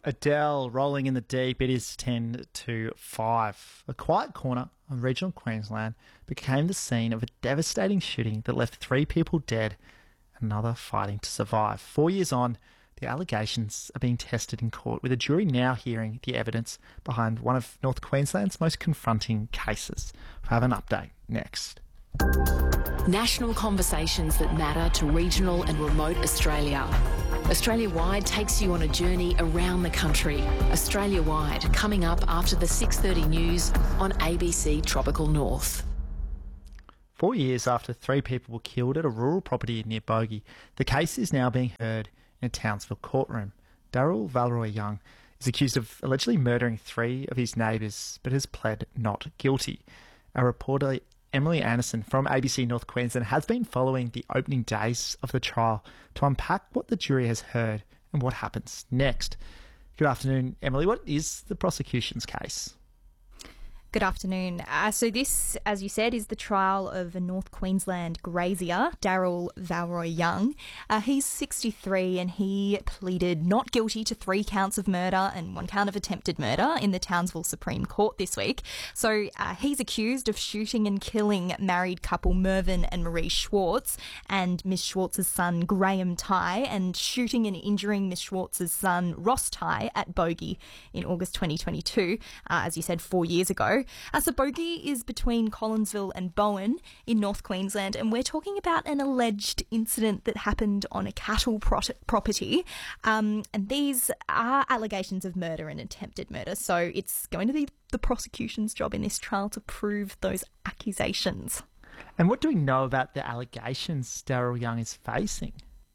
Adele rolling in the deep. It is 10-5. A quiet corner of regional Queensland became the scene of a devastating shooting that left 3 people dead and another fighting to survive. 4 years on, the allegations are being tested in court, with a jury now hearing the evidence behind one of North Queensland's most confronting cases. We'll have an update next. National conversations that matter to regional and remote Australia. Australia-Wide takes you on a journey around the country. Australia-Wide, coming up after the 6:30 news on ABC Tropical North. 4 years after 3 people were killed at a rural property near Bogey, the case is now being heard in a Townsville courtroom. Daryl Valeroy Young is accused of allegedly murdering 3 of his neighbours, but has pled not guilty. Our reporter Emily Anderson from ABC North Queensland has been following the opening days of the trial to unpack what the jury has heard and what happens next. Good afternoon, Emily. What is the prosecution's case? Good afternoon. So this, as you said, is the trial of a North Queensland grazier, Daryl Valeroy Young. He's 63 and he pleaded not guilty to 3 counts of murder and 1 count of attempted murder in the Townsville Supreme Court this week. So he's accused of shooting and killing married couple Mervyn and Marie Schwartz and Miss Schwartz's son Graham Tighe, and shooting and injuring Miss Schwartz's son Ross Tighe at Bogey in August 2022, as you said, 4 years ago. So Bogey is between Collinsville and Bowen in North Queensland, and we're talking about an alleged incident that happened on a cattle property, and these are allegations of murder and attempted murder, so it's going to be the prosecution's job in this trial to prove those accusations. And what do we know about the allegations Daryl Young is facing?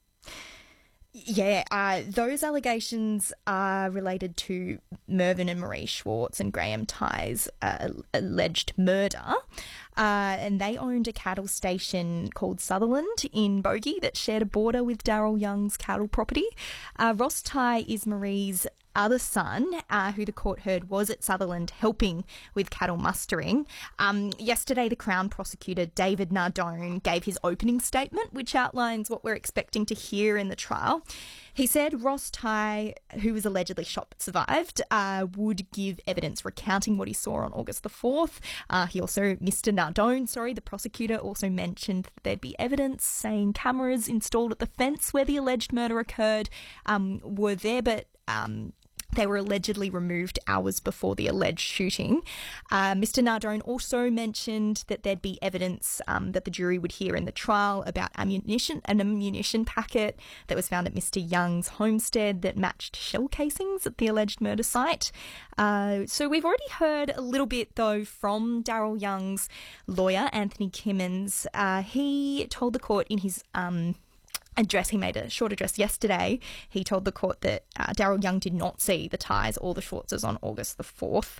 Yeah, those allegations are related to Mervyn and Marie Schwartz and Graham Tighe's alleged murder. And they owned a cattle station called Sutherland in Bogey that shared a border with Daryl Young's cattle property. Ross Tighe is Marie's other son, who the court heard was at Sutherland helping with cattle mustering. Yesterday, the Crown prosecutor David Nardone gave his opening statement, which outlines what we're expecting to hear in the trial. He said Ross Tighe, who was allegedly shot but survived, would give evidence recounting what he saw on August the 4th. Mr. Nardone, the prosecutor, also mentioned that there'd be evidence saying cameras installed at the fence where the alleged murder occurred were there, but they were allegedly removed hours before the alleged shooting. Mr. Nardone also mentioned that there'd be evidence that the jury would hear in the trial about an ammunition packet that was found at Mr. Young's homestead that matched shell casings at the alleged murder site. So we've already heard a little bit, though, from Daryl Young's lawyer, Anthony Kimmins. He told the court in his address, he made a short address yesterday, he told the court that Daryl Young did not see the Tighes or the Schwartzes on August the 4th.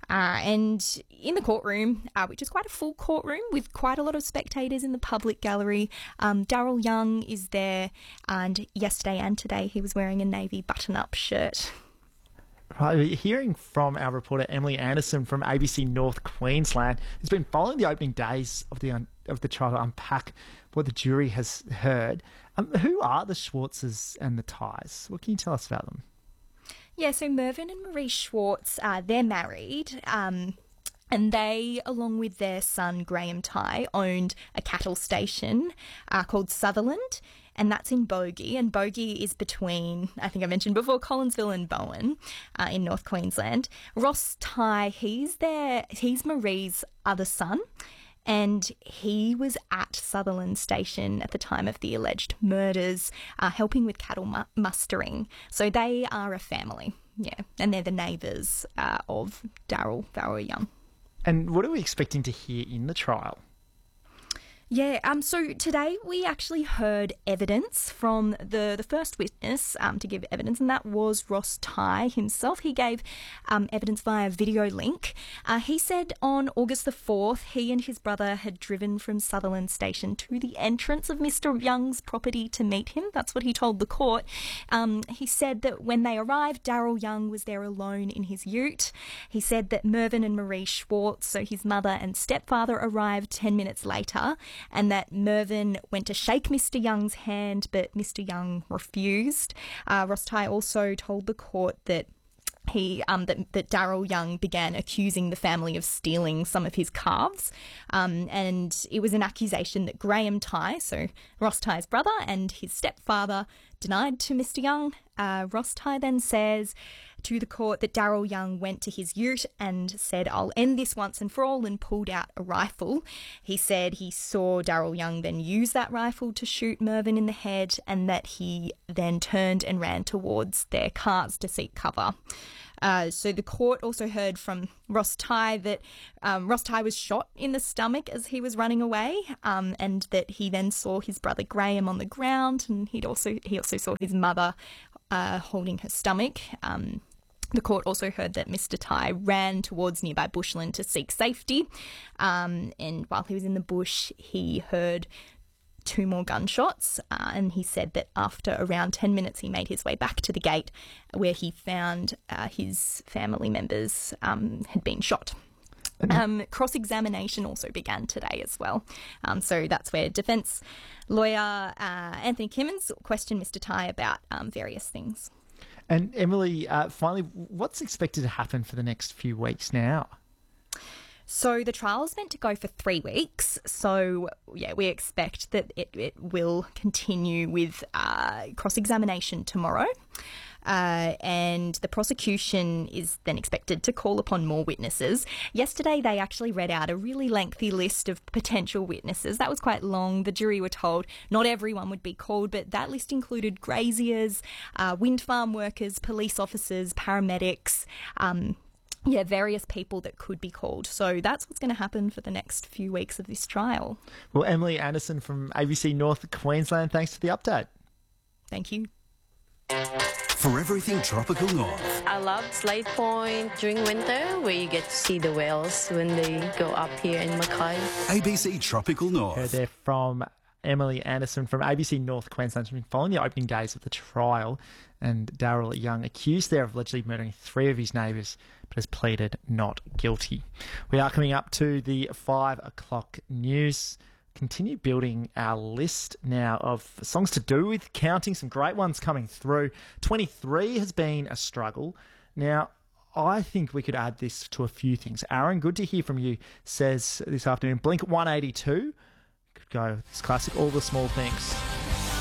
And in the courtroom, which is quite a full courtroom with quite a lot of spectators in the public gallery, Daryl Young is there, and yesterday and today he was wearing a navy button-up shirt. Right, hearing from our reporter Emily Anderson from ABC North Queensland, who's been following the opening days of the trial to unpack what the jury has heard. Who are the Schwartzes and the Tighes? What can you tell us about them? Yeah, so Mervyn and Marie Schwartz, they're married, and they, along with their son Graham Tighe, owned a cattle station called Sutherland, and that's in Bogey. And Bogey is between, I think I mentioned before, Collinsville and Bowen in North Queensland. Ross Tighe, he's Marie's other son, and he was at Sutherland Station at the time of the alleged murders, helping with cattle mustering. So they are a family, yeah, and they're the neighbours of Daryl Valeroy Young. And what are we expecting to hear in the trial? Yeah, so today we actually heard evidence from the first witness to give evidence, and that was Ross Tighe himself. He gave evidence via video link. He said on August the 4th, he and his brother had driven from Sutherland Station to the entrance of Mr. Young's property to meet him. That's what he told the court. He said that when they arrived, Daryl Young was there alone in his ute. He said that Mervyn and Marie Schwartz, so his mother and stepfather, arrived 10 minutes later, and that Mervyn went to shake Mr. Young's hand, but Mr. Young refused. Ross Tighe also told the court that that Daryl Young began accusing the family of stealing some of his calves. And it was an accusation that Graham Tighe, so Ross Tighe's brother, and his stepfather denied to Mr. Young. Ross Tighe then says to the court that Daryl Young went to his ute and said, "I'll end this once and for all," and pulled out a rifle. He said he saw Daryl Young then use that rifle to shoot Mervyn in the head, and that he then turned and ran towards their cars to seek cover. So the court also heard from Ross Tighe that Ross Tighe was shot in the stomach as he was running away, and that he then saw his brother Graham on the ground, and he also saw his mother holding her stomach. The court also heard that Mr. Tighe ran towards nearby bushland to seek safety, and while he was in the bush, he heard 2 more gunshots, and he said that after around 10 minutes he made his way back to the gate where he found his family members had been shot. Cross-examination also began today as well. So that's where defence lawyer Anthony Kimmins questioned Mr. Tighe about various things. And Emily, finally, what's expected to happen for the next few weeks now? So the trial is meant to go for 3 weeks. So, yeah, we expect that it will continue with cross-examination tomorrow. And the prosecution is then expected to call upon more witnesses. Yesterday, they actually read out a really lengthy list of potential witnesses. That was quite long. The jury were told not everyone would be called, but that list included graziers, wind farm workers, police officers, paramedics, various people that could be called. So that's what's going to happen for the next few weeks of this trial. Well, Emily Anderson from ABC North Queensland, thanks for the update. Thank you. For everything Tropical North. I love Slade Point during winter, where you get to see the whales when they go up here in Mackay. ABC Tropical North. Heard there from Emily Anderson from ABC North Queensland. She's been following the opening days of the trial, and Daryl Young, accused there of allegedly murdering 3 of his neighbours, but has pleaded not guilty. We are coming up to the 5 o'clock news. Continue building our list now of songs to do with counting. Some great ones coming through. 23 has been a struggle. Now, I think we could add this to a few things. Aaron, good to hear from you, says this afternoon, Blink 182 could go with this classic, All the Small Things.